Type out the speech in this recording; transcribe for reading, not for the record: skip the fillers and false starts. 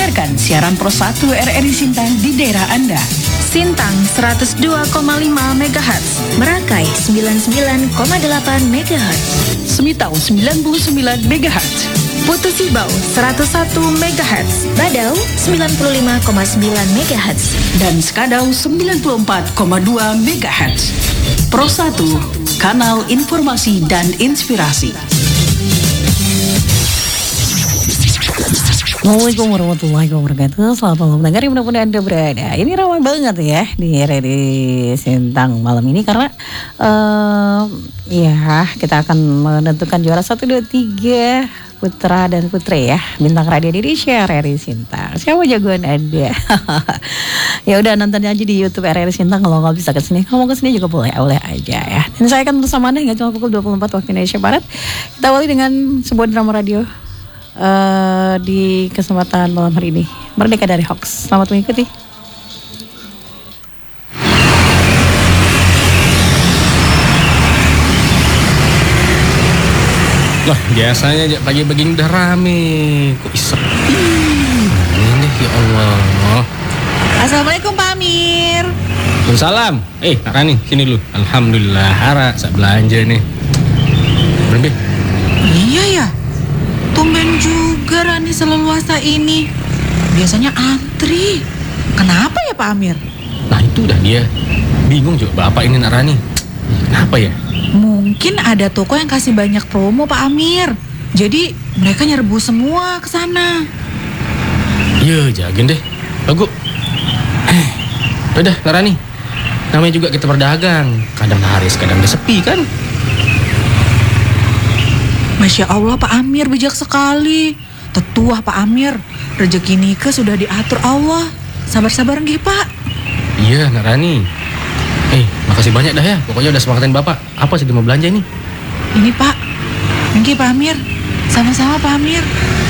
Dengarkan siaran Pro 1 RRI Sintang di daerah Anda. Sintang 102,5 MHz, Merakai 99,8 MHz, Semitau 99 MHz, Putu Sibau 101 MHz, Badau 95,9 MHz, dan Skadau 94,2 MHz. Pro 1, kanal informasi dan inspirasi. Assalamualaikum warahmatullahi wabarakatuh. Selamat malam pendengar dimanapun Anda berada. Ini ramai banget ya di RRI Sintang malam ini karena ya kita akan menentukan juara 1, 2, 3 putra dan putri ya bintang radio Indonesia RRI Sintang. Siapa jagoan Anda? Ya udah nonton aja di YouTube RRI Sintang. Kalau nggak bisa kesini, kamu kesini juga boleh aja ya. Dan saya akan bersama Anda hingga cuma pukul 24 waktu Indonesia Barat. Kita awali dengan sebuah drama radio di kesempatan malam hari ini, Merdeka dari Hoax. Selamat mengikuti. Lah biasanya pagi begini udah rame, kok isep ini ya Allah. Assalamualaikum Pak Amir. Waalaikumsalam. Kak Rani sini dulu. Alhamdulillah Hara saya belanja nih. Berapa? Iya ya, tumben juga Rani seleluasa ini. Biasanya antri. Kenapa ya Pak Amir? Nah itu udah dia. Bingung juga bapak ini Nak Rani. Kenapa ya? Mungkin ada toko yang kasih banyak promo Pak Amir. Jadi mereka nyerbu semua ke sana. Iya jagain deh. Bagus. Udah Nak Rani. Namanya juga kita berdagang. Kadang laris, kadang udah sepi kan. Masya Allah Pak Amir bijak sekali. Tetuah Pak Amir. Rezeki nikah sudah diatur Allah. Sabar-sabar nggih Pak. Iya Nak Rani. Makasih banyak dah ya. Pokoknya udah semangatin bapak. Apa sih dia mau belanja ini? Ini Pak. Nggih Pak Amir. Sama-sama Pak Amir.